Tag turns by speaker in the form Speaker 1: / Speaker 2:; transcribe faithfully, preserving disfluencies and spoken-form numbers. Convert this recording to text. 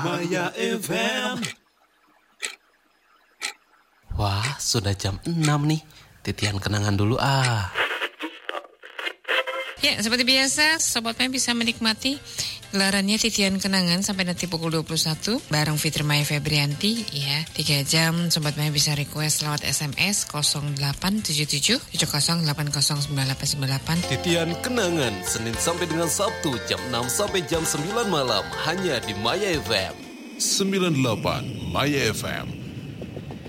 Speaker 1: Maya F M.
Speaker 2: Wah, sudah jam enam nih. Titian kenangan dulu ah.
Speaker 3: Ya, seperti biasa, Sobat Maya bisa menikmati gelarannya Titian Kenangan sampai nanti pukul dua puluh satu bareng Fitri Maya Febrianti ya. tiga jam Sobat Maya bisa request lewat S M S nol delapan tujuh tujuh tujuh nol delapan nol sembilan delapan sembilan delapan.
Speaker 2: Titian Kenangan Senin sampai dengan Sabtu jam enam sampai jam sembilan malam hanya di Maya F M.
Speaker 1: sembilan puluh delapan Maya F M.